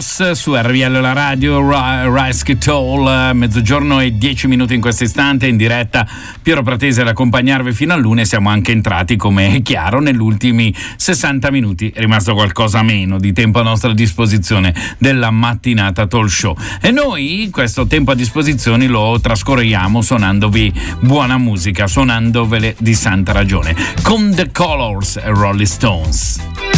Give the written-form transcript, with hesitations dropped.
Colors su RVL la radio, Risk Toll, mezzogiorno e 10 minuti in questo istante, in diretta Piero Pratese ad accompagnarvi fino all'1. Siamo anche entrati, come è chiaro, negli ultimi 60 minuti, è rimasto qualcosa meno di tempo a nostra disposizione della mattinata talk show, e noi questo tempo a disposizione lo trascorriamo suonandovi buona musica, suonandovele di santa ragione, con The Colors e Rolling Stones.